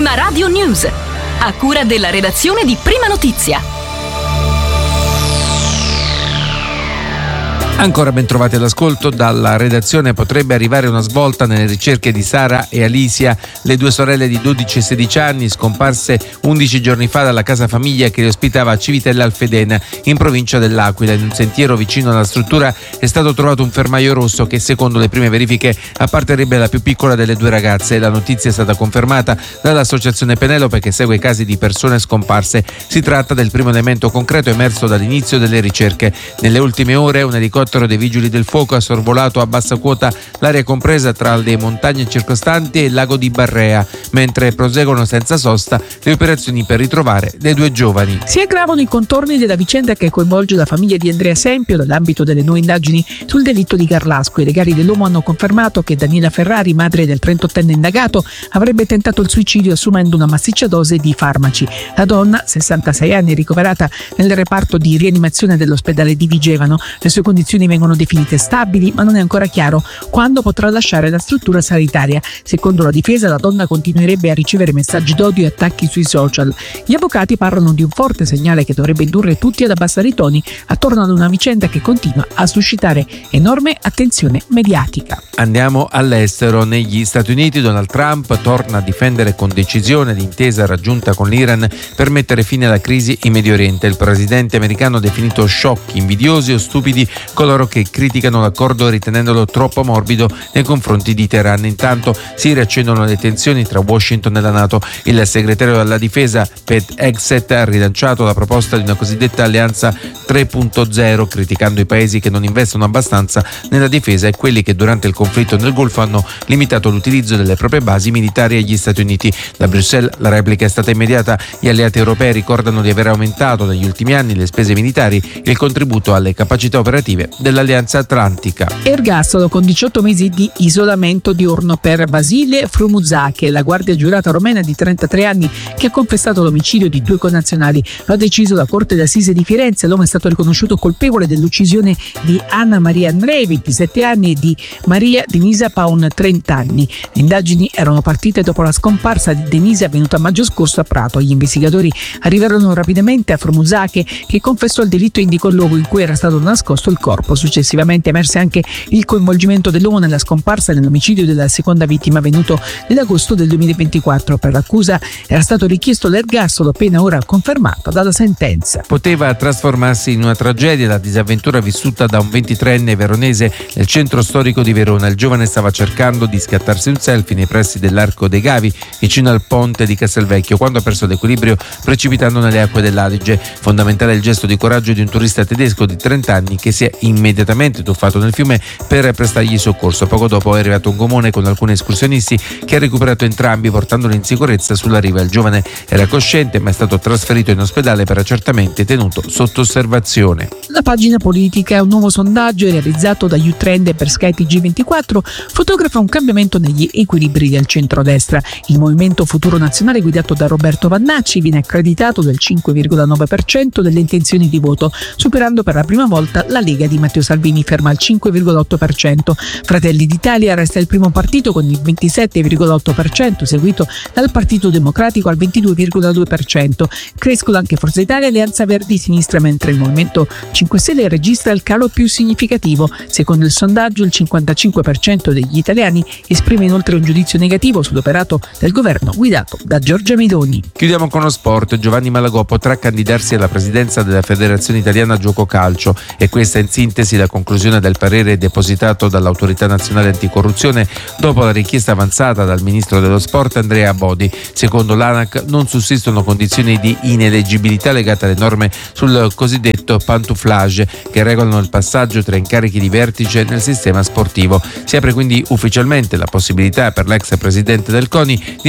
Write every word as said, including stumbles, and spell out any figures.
Prima Radio News, a cura della redazione di Prima Notizia. Ancora ben trovati all'ascolto. Dalla redazione: potrebbe arrivare una svolta nelle ricerche di Sara e Alicia, le due sorelle di dodici e sedici anni scomparse undici giorni fa dalla casa famiglia che le ospitava a Civitella Alfedena, in provincia dell'Aquila. In un sentiero vicino alla struttura è stato trovato un fermaio rosso che, secondo le prime verifiche, apparterrebbe alla più piccola delle due ragazze. La notizia è stata confermata dall'associazione Penelope, che segue i casi di persone scomparse. Si tratta del primo elemento concreto emerso dall'inizio delle ricerche. Nelle ultime ore un elicottero dei vigili del fuoco ha sorvolato a bassa quota l'area compresa tra le montagne circostanti e il lago di Barrea, mentre proseguono senza sosta le operazioni per ritrovare le due giovani. Si aggravano i contorni della vicenda che coinvolge la famiglia di Andrea Sempio nell'ambito delle nuove indagini sul delitto di Garlasco. I legali dell'uomo hanno confermato che Daniela Ferrari, madre del trentottenne indagato, avrebbe tentato il suicidio assumendo una massiccia dose di farmaci. La donna, sessantasei anni, ricoverata nel reparto di rianimazione dell'ospedale di Vigevano. Le sue condizioni vengono definite stabili, ma non è ancora chiaro quando potrà lasciare la struttura sanitaria. Secondo la difesa, la donna continuerebbe a ricevere messaggi d'odio e attacchi sui social. Gli avvocati parlano di un forte segnale che dovrebbe indurre tutti ad abbassare i toni attorno ad una vicenda che continua a suscitare enorme attenzione mediatica. Andiamo all'estero. Negli Stati Uniti Donald Trump torna a difendere con decisione l'intesa raggiunta con l'Iran per mettere fine alla crisi in Medio Oriente. Il presidente americano ha definito sciocchi, invidiosi o stupidi coloro che criticano l'accordo ritenendolo troppo morbido nei confronti di Teheran. Intanto si riaccendono le tensioni tra Washington e la NATO. Il segretario alla difesa Pete Hegseth ha rilanciato la proposta di una cosiddetta alleanza tre punto zero, criticando i paesi che non investono abbastanza nella difesa e quelli che durante il conflitto nel Golfo hanno limitato l'utilizzo delle proprie basi militari agli Stati Uniti. Da Bruxelles la replica è stata immediata. Gli alleati europei ricordano di aver aumentato negli ultimi anni le spese militari e il contributo alle capacità operative dell'Alleanza Atlantica. Ergastolo con diciotto mesi di isolamento diurno per Basile Frumuzake, la guardia giurata romena di trentatré anni che ha confessato l'omicidio di due connazionali. Lo ha deciso la Corte d'Assise di Firenze. L'uomo è stato riconosciuto colpevole dell'uccisione di Anna Maria Andrei, ventisette anni, e di Maria Denisa Paun, trenta anni. Le indagini erano partite dopo la scomparsa di Denisa avvenuta a maggio scorso a Prato. Gli investigatori arrivarono rapidamente a Frumuzake, che confessò il delitto e indicò il luogo in cui era stato nascosto il corpo. Successivamente emerse anche il coinvolgimento dell'uomo nella scomparsa e nell'omicidio della seconda vittima avvenuto nell'agosto del duemilaventiquattro. Per l'accusa era stato richiesto l'ergastolo, pena ora confermata dalla sentenza. Poteva trasformarsi in una tragedia la disavventura vissuta da un ventitreenne veronese nel centro storico di Verona. Il giovane stava cercando di scattarsi un selfie nei pressi dell'Arco dei Gavi, vicino al ponte di Castelvecchio, quando ha perso l'equilibrio precipitando nelle acque dell'Adige. Fondamentale il gesto di coraggio di un turista tedesco di trenta anni che si è immediatamente tuffato nel fiume per prestargli soccorso. Poco dopo è arrivato un gommone con alcuni escursionisti che ha recuperato entrambi portandoli in sicurezza sulla riva. Il giovane era cosciente ma è stato trasferito in ospedale per accertamenti e tenuto sotto osservazione. La pagina politica. Un nuovo sondaggio realizzato da U-Trend per Sky T G ventiquattro fotografa un cambiamento negli equilibri del centrodestra. Il Movimento Futuro Nazionale, guidato da Roberto Vannacci, viene accreditato del cinque virgola nove per cento delle intenzioni di voto, superando per la prima volta la Lega di Matteo Salvini, ferma al cinque virgola otto per cento. Fratelli d'Italia resta il primo partito con il ventisette virgola otto per cento, seguito dal Partito Democratico al ventidue virgola due per cento. Crescono anche Forza Italia e Alleanza Verdi Sinistra, mentre il Movimento cinque Stelle registra il calo più significativo. Secondo il sondaggio, il cinquantacinque per cento degli italiani esprime inoltre un giudizio negativo sull'operato del governo guidato da Giorgia Meloni. Chiudiamo con lo sport. Giovanni Malagò potrà candidarsi alla presidenza della Federazione Italiana Gioco Calcio, e questa è in sintesi la conclusione del parere depositato dall'Autorità Nazionale Anticorruzione dopo la richiesta avanzata dal ministro dello sport Andrea Bodi. Secondo l'ANAC non sussistono condizioni di ineleggibilità legate alle norme sul cosiddetto pantouflage che regolano il passaggio tra incarichi di vertice nel sistema sportivo. Si apre quindi ufficialmente la possibilità per l'ex presidente del CONI di